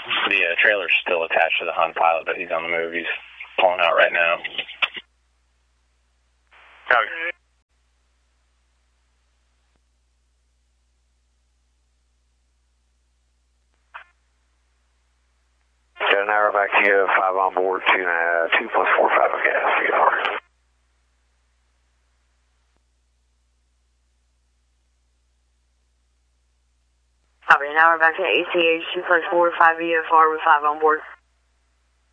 The trailer's still attached to the Hun pilot, but he's on the move. He's pulling out right now. Copy. Got an hour back to you, 5 on board, 2 plus 4, 5 of gas, VFR. Copy, an hour back to ACH, 2 plus 4, 5 VFR with 5 on board.